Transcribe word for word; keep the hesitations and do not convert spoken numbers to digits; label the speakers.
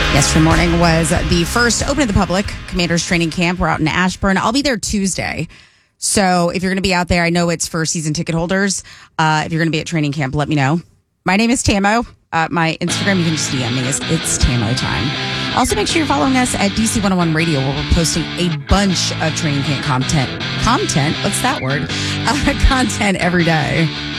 Speaker 1: Yesterday morning was the first open to the public Commanders training camp. We're out in Ashburn. I'll be there Tuesday. So if you're going to be out there, I know it's for season ticket holders. Uh, if you're going to be at training camp, let me know. My name is Tamo. Uh, my Instagram, you can just D M me. It's, it's Tamo time. Also, make sure you're following us at D C one oh one Radio, where we're posting a bunch of training camp content. Content? What's that word? Uh, content every day.